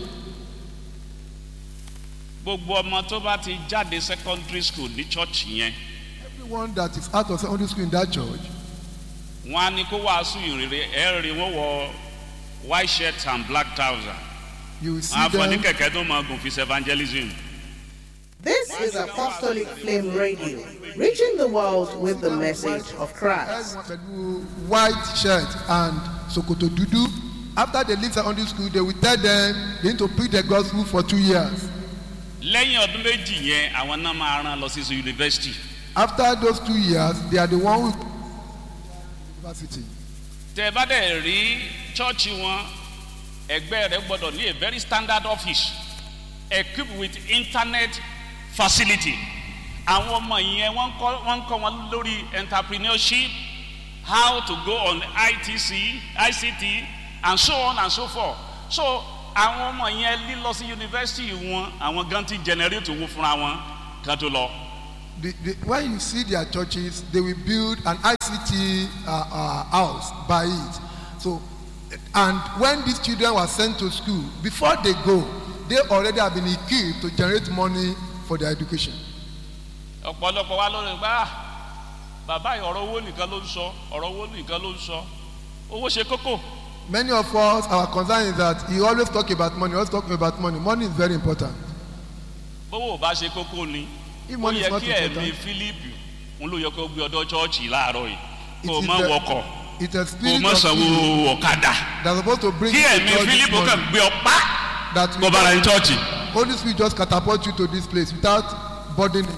Gbogbo ọmọ tó bá ti jáde secondary school ní church yẹn. Anyone that is out of secondary school in that church, wọ́n á ní kó wàásù ìrere ẹ̀rí wọ́n wọ white shirt and black trouser. you will see wọ́n á fọ ní them. kẹ̀kẹ́ tó máa gùn fi ṣe evangelism. This is Apostolic Flame Radio, reaching the world with the message of Christ. Pẹ̀lú white shirt and sokoto dúdú. After they leave secondary school, they will tell them they need to preach the gospel for two years. lẹ́yìn ọdún méjì yẹn àwọn náà máa rán lọ sí yunifásitì. After those two years, they are the one who university. tẹ bá dẹ̀ rí chọ́ọ̀chì wọn ẹgbẹ́ rẹ̀ gbọ́dọ̀ ní a very standard office equipped with internet facility. àwọn ọmọ yẹn wọ́n ń kọ́ wọ́n ń kọ́ wọn lórí entrepreneurship, how to go on I T C, I C T and so on and so forth. so àwọn ọmọ yẹn lílọ sí yunifásitì wọn àwọn gan ti generate owó fúnra wọn kan tó lọ. The, the, when you see their churches, they will build an I C T uh, uh, house by it. So, and when these children were sent to school, before they go, they already have been equipped to generate money for their education. ọ̀pọ̀lọpọ̀ wa ló rẹ̀ gbá bàbá yìí ọ̀rọ̀ owó nìkan ló ń sọ ọ̀rọ̀ owó nìkan ló ń sọ owó ṣe kókó. Many of us, our concern is that he always talk about money, always talking about money. Money is very important. bówó ò bá ṣe kókó ni If ó money is yẹ not kí ẹ̀mí important, Fílípì ń ló yẹ kó gbé ọdọ chọ́ọ̀chì láàárọ̀ yìí it kó o is má the- wọkọ̀ it's a kó o spirit má of sanwó Philip ọ̀kadà that's supposed to bring kí you to ẹ̀mí church this Fílípì kàn morning. gbé ọpá That kó bára ní chọ́ọ̀chì. Holy Spirit just catapult you to this place without burdening.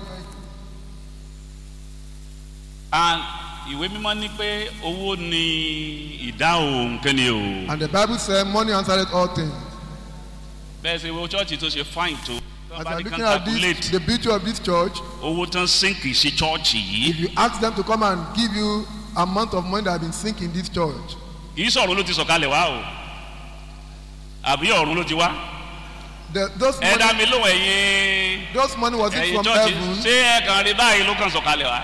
and ìwé mímọ́ ní pé owó ni ìdáhùn kẹ́ni o. And the Bible says, money answered all things. bẹ́ẹ̀ ṣe wo chọ́ọ̀chì tó ṣe fine tó As bá you are ní kan looking at this, calculate the beauty of this church, owó tán sínkì sí chọ́ọ̀chì yìí if you ask them to come and give you amount of money that have been sinking in this church, kì í sọ̀rọ̀ ló ti sọ̀kalẹ̀ wá o àbí ọ̀run ló ti wá. the, those ẹ dá money, mi lóhùn ẹ̀yin those money was it ẹ̀yin from chọ́ọ̀chì heaven? ṣé ẹ kàn rí báyìí ló kàn sọ̀kalẹ̀ wá.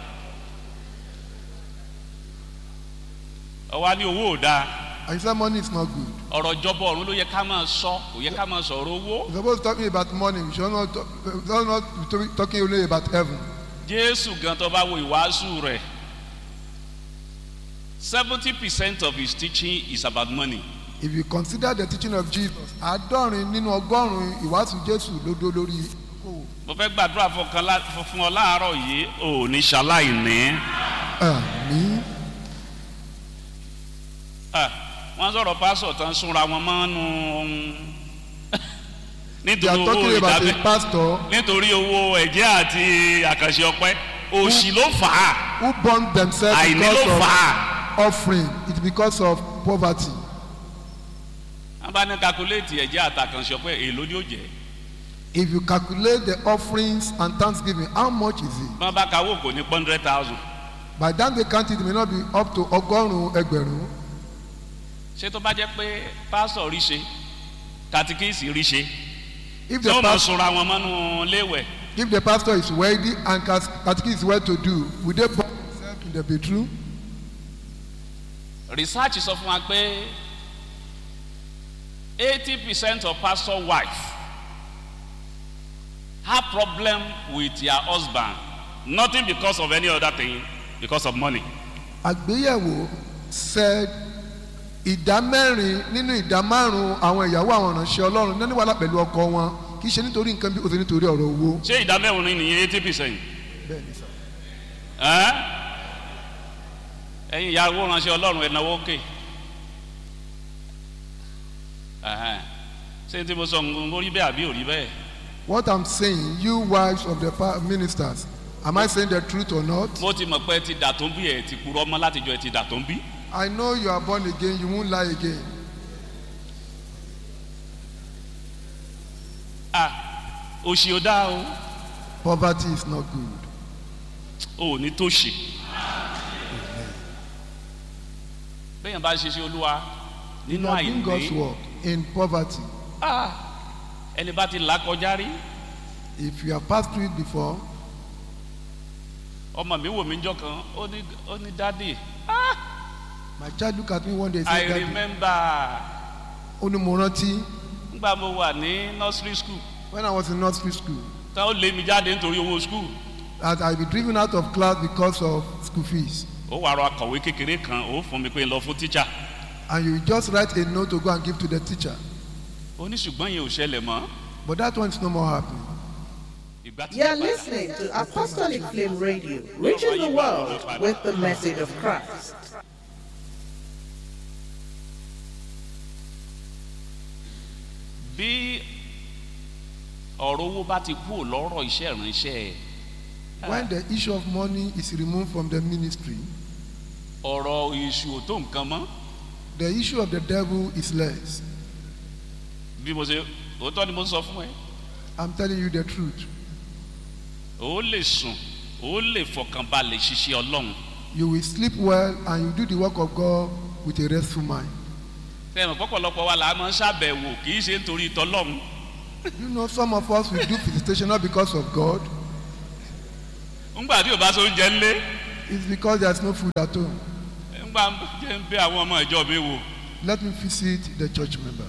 ọwọ́ ní owó ò dáa And you say money is not good. ọ̀rọ̀ ìjọba ọ̀run ló yẹ ká máa sọ kò yẹ ká máa sọ̀rọ̀ owó. You're supposed to talking about money. We should not, talk, we should not be talking only about heaven. Jésù gan tó bá wo ìwàásù rẹ̀ seventy percent of his teaching is about money. If you consider the teaching of Jesus, àádọ́rin nínú ọgọ́rùn-ún ìwàásù Jésù ló dó lórí okòwò. mo fẹ́ gbàdúrà fún ọkàn lá- fún- fún ọ láàárọ̀ yìí ò ní ṣaláìní. Àmín. Ah, wọ́n sọ̀rọ̀ pásọ̀ tán súnra wọn mọ́nú They nítorí are owó talking about a ìdábẹ́ pastor nítorí owó ẹ̀jẹ̀ àti àkànṣe ọpẹ́ òṣì ló fà á who burned themselves àìní ló because fà of á. offering. It's because of poverty. wọ́n bá ní kakuléètì ẹ̀jẹ̀ àtàkànṣe ọpẹ́ èèló ni ó jẹ́. If you calculate the offerings and thanksgiving, how much is it? wọ́n bá kawó kò ní hundred thousand. By the time they count it, it may not be up to ọgọ́rùn-ún ẹgbẹ̀rún. ṣé tó bá jẹ́ pé pásọ̀ rí ṣe katikíìsì rí ṣe If tí the ó mọ̀ pastor, súnra wọn mọ́nú léwẹ̀. if the pastor is wealthy and cas- catechism is well to do, will they burn themselves in the bedroom? research sọ fún wa pé eighty percent of pastor wife have problem with their husband nothing because of any other thing because of money. Àgbéyẹ̀wò said ìdá mẹ́rin nínú ìdá márùn-ún àwọn ìyàwó àwọn ìránṣẹ́ Ọlọ́run ní wàhálà pẹ̀lú ọkọ wọn kì í ṣe nítorí nǹkan bí ó ṣe nítorí ọ̀rọ̀ owó. ṣé ìdá mẹ́rin ní eighty percent. Bẹ́ẹ̀ni sá. ẹ̀yin ìyàwó ránṣẹ́ Ọlọ́run ẹ̀ náwó òkè. ṣé tí mo sọ ń rí bẹ́ẹ̀ àbí ò rí bẹ́ẹ̀. What I'm saying, you wives of the pa- ministers, am I saying the truth or not? mo ti mọ̀ pé ẹ ti dà tó ń bí ẹ ti purọ́ mọ́ látijọ́ ẹ ti dà tó ń bí. I know you are born again, you won't lie again. ah òṣì ò dáa o Poverty is not good. ò ní tó ṣe. bẹ́ẹ̀ bá ṣe ṣe Olúwa You nínú are doing God's àìní work in poverty. ah ẹni bá ti là kọjá rí. If you have passed through it before, ọmọ mi wò mí jọ kan ó ní ó ní dádì my child look at me one day and I say, Daddy, remember ó ní mo rántí nígbà mo wà ní nursery school when I was in nursery school, tán ó lé mi jáde nítorí owó school that I be driven out of class because of school fees. ó wàá rọ akọ̀wé kékeré kan ó fún mi pé ń lọ fún tíjà. And you just write a note to go and give to the teacher. ó ní ṣùgbọ́n yẹn ò ṣẹlẹ̀ mọ́. But that one is no more happening. You are listening to Apostolic Flame Radio, reaching the world with the message of Christ. bí ọ̀rọ̀ owó bá ti kú lọ́rọ̀ iṣẹ́ ìránṣẹ́. When the issue of money is removed from the ministry, ọ̀rọ̀ ìṣù ò tó nǹkan mọ́. the issue of the devil is less. bí mo ṣe òótọ́ ni mo sọ fún ẹ. I'm telling you the truth. ó lè sùn ó lè fọkànbalẹ̀ ṣiṣẹ́ ọlọ́run. You will sleep well and you do the work of God with a restful mind. fẹ́ẹ̀mọ̀ pọ́pọ̀lọpọ̀ wa là á máa ń ṣàbẹ̀wò kì í ṣe nítorí tọlọ́run. You know, some of us will do visitation not because of God. ńgbà tí ò bá so oúnjẹ ńlé. It's because there's no food at home. ńgbà jẹ́ ń bẹ àwọn ọmọ ìjọ mi wò. Let me visit the church member.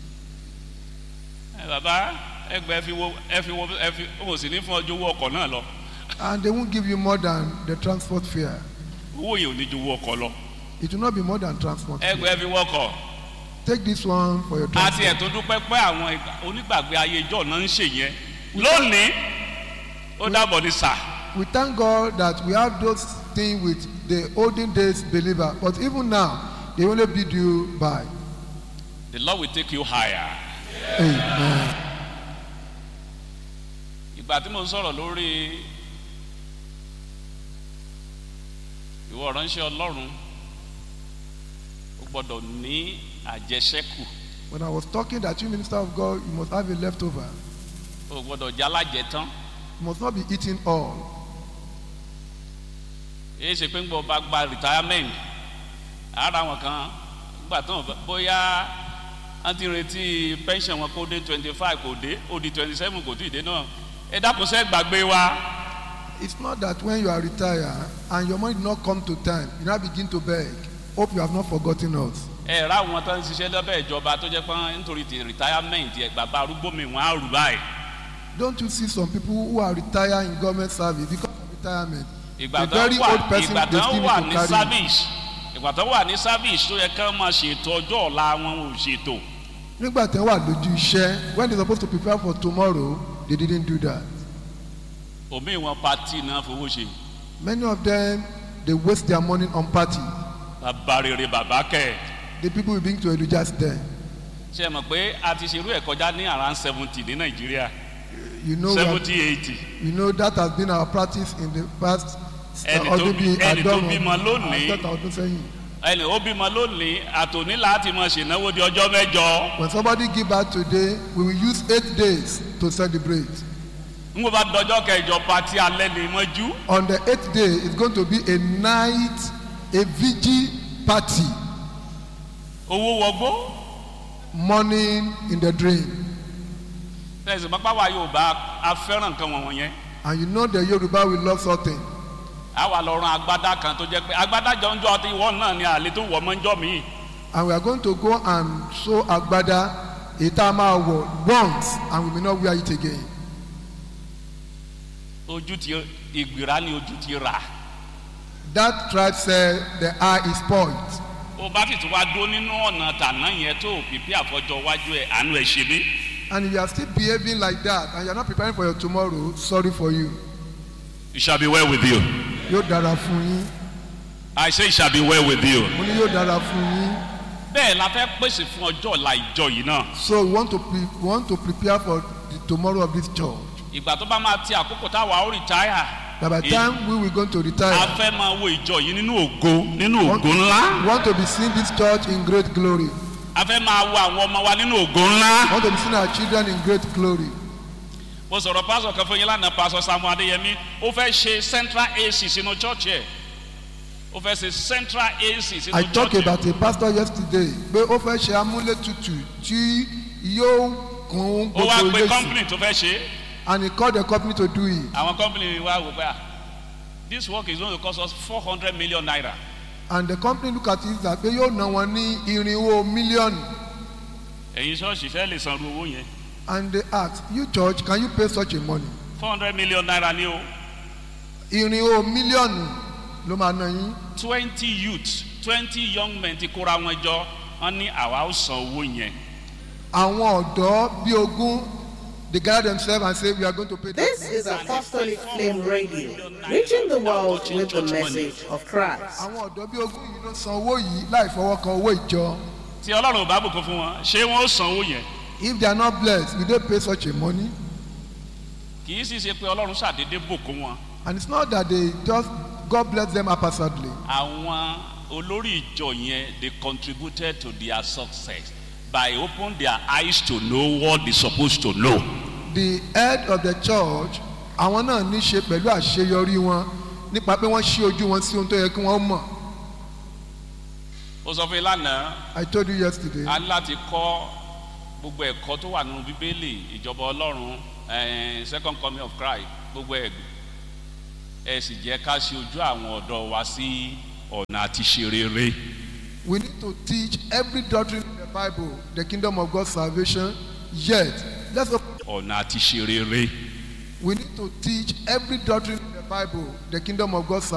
ẹ bàbá ẹgbẹ́ ẹ fi wo ẹ fi wo ẹ fi ó sì ní fún ọjọ́ owó ọkọ̀ náà lọ. And they won't give you more than the transport fare. owó yẹn ò ní ju owó ọkọ̀ lọ. It will not be more than transport fare. ẹgbẹ́ ẹ fi wọ́kọ̀. Take this one for your àti transport. ẹ̀tọ́ dúpẹ́ pé àwọn onígbàgbé ayé ìjọ náà ń ṣe yẹn. lónìí ó dábọ̀ ní sà. We thank God that we have those things with the olden days believer, but even now they only bid you by. The Lord will take you higher. Amen. ìgbà tí mo ń sọ̀rọ̀ lórí ìwọ ránṣẹ́ Ọlọ́run ó gbọ́dọ̀ ní àjẹsẹ́kù. When I was talking that you minister of God, you must have a leftover. ó gbọ́dọ̀ jẹ́ alájẹtán. You must not be eating all. èyí ṣe pé ń gbọ́ bá gba retirement ara wọn kan gbà tán bóyá wọ́n ti retí pension wọn kó dé twenty five kò dé ó di twenty seven kò tí ì dé náà ẹ dákun ṣe gbàgbé wa. It's not that when you are retired and your money did not come to time, you now begin to beg. Hope you have not forgotten us. ẹ ra àwọn tó ń ṣiṣẹ́ lọ́bẹ̀ ìjọba tó jẹ́ pé nítorí ti retirement ẹ̀ bàbá arúgbó mi wọ́n á rù báyìí. Don't you see some people who are retired in government service because of retirement? ìgbà A tó very wà old person ìgbà they tó still wà need ní to carry. service ìgbà tó wà ní service tó yẹ ká máa ṣètò ọjọ́ ọ̀la wọn ò ṣètò. Nígbà tí wọ́n wà lójú iṣẹ́, when they supposed to prepare for tomorrow, they didn't do that. òmíì wọn pati náà fowó ṣe. Many of them, they waste their money on party. bàbá rere bàbá kẹ. The people will bring to energize them. ṣe é mọ̀ pé a ti ṣerú ẹ̀ kọjá ní around seventy ní Nàìjíríà. You know, we have- seventy eighty. you know that has been our practice in the past. Ẹni tó bí- ẹni tó bímọ lónìí. àádọ́ta ọdún sẹ́yìn. ẹnì ó bímọ lónìí àtòní láti mọ ṣènáwó di ọjọ́ mẹ́jọ. When somebody give birth today, we will use eight days to celebrate. n kò bá dọjọ́ kẹjọ pati alẹ́ ní mọ́jú. On the eighth day, it's going to be a night, a vigil party. owó wọgbó. Morning in the dream. tẹ̀sí pápá wa Yorùbá a fẹ́ràn nǹkan wọ̀nyẹn yẹn. And you know the Yoruba will love something. a wà lọ ran agbádá kan tó jẹ́ pé agbádá jọ̀njọ́ ti wọ́n náà ni àlè tó wọ̀ mọ́jọ́ mi. And we are going to go and sew agbada itama once, and we may not wear it again. ojú ti ìgbìrá ni ojú ti rà. That tribe said the eye is spoiled. ó bá sì tún wá dó nínú ọ̀nà tàná yẹn tó pípí àfọjọ́ wájú ẹ̀ àánú ẹ̀ ṣe mí. And if you are still behaving like that and you are not preparing for your tomorrow, sorry for you. It shall be well with you. Yóò dára fún yín. I say it shall be well with you. Mo ní yóò dára fún yín. bẹ́ẹ̀ la fẹ́ pèsè fún ọjọ́ ọ̀la ìjọ yìí náà. So we want to pre we want to prepare for the tomorrow of this church. ìgbà tó bá máa ti àkókò táwa ó rìtáyà. That by the time we will going to retire, a fẹ́ máa wo ìjọ yìí nínú ògo nínú ògo ńlá. we want to be seeing this church in great glory. a fẹ́ máa wo àwọn ọmọ wa nínú ògo ńlá. We want to be seeing our children in great glory. mo sọ̀rọ̀ pásọ̀ kan fún yín lánàá pásọ̀ Samuel Adéyẹmí ó fẹ́ ṣe central A C sínú church ẹ̀ ó fẹ́ ṣe central A C sínú I church talked ẹ̀. about a pastor yesterday pé ó fẹ́ ṣe amúlétutù tí yóò kún ó wá gbogbo pe ilé sí. company tó fẹ́ ṣe. And he called the company to do it. àwọn company wa wò pé ah this work is going to cost us four hundred million naira. And the company look at it like pé yóò ná wọn ní irinwó mílíọ̀nù. ẹ̀yin ṣọ́ọ̀ṣì fẹ́ lè san owó yẹn. And they asked, you church, can you pay such a money? four hundred million naira ni o. irinwó mílíọ̀nù ló máa ná yín. twenty youths twenty young men ti kóra wọn jọ wọn ní àwa ó san owó yẹn. àwọn ọ̀dọ́ bíi ogún they gather themselves and say we are going to pay. This is Apostolic Flame Radio, reaching the world with the message of Christ. àwọn ọ̀dọ́ bíi ogún yìí ló san owó yìí láì fọwọ́ kan owó ìjọ. tí ọlọ́run ò bá bùkún fún wọn ṣé wọ́n ó san owó yẹn. if they are not blessed will they pay such a money. kì í sì ṣe pé ọlọ́run ṣàdédé bùkún wọn. and it's not that they just God bless them haphazardly. àwọn olórí ìjọ yẹn they contributed to their success by opening their eyes to know what they supposed to know. the head of the church àwọn náà ní ṣe pẹ̀lú àṣeyọrí wọn nípa pé wọ́n ṣí ojú wọn sí ohun tó yẹ kí wọ́n mọ̀. ó sọ fún ìlànà. I told you yesterday. a láti kọ́ gbogbo ẹ̀kọ́ tó wà nínú bíbélì ìjọba ọlọ́run second coming of Christ gbogbo ẹ̀ ẹ sì jẹ́ ká ṣe ojú àwọn ọ̀dọ́ wa sí ọ̀nà àti ṣe rere. we need to teach every doctrine in the Bible the kingdom of God's salvation yet let's open. ọ̀nà àti ṣe rere. we need to teach every doctrine in the Bible the kingdom of God's salvation.